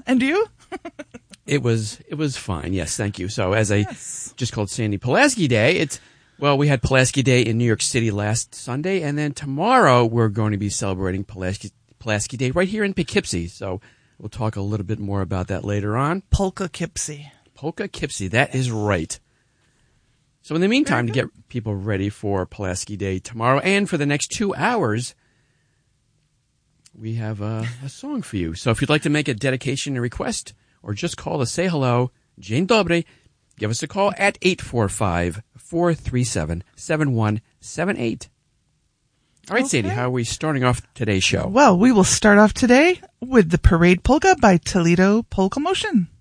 And you? It was fine. Yes, thank you. So as I just called Sandy Pulaski Day, we had Pulaski Day in New York City last Sunday, and then tomorrow we're going to be celebrating Pulaski Day right here in Poughkeepsie. So we'll talk a little bit more about that later on. Poughkeepsie. Poughkeepsie, that is right. So in the meantime, to get people ready for Pulaski Day tomorrow and for the next 2 hours, we have a song for you. So if you'd like to make a dedication and request or just call to say hello, Dzień dobry, give us a call at 845-437-7178. All right, Sadie, how are we starting off today's show? Well, we will start off today with the Parade Polka by Toledo Polka Motion.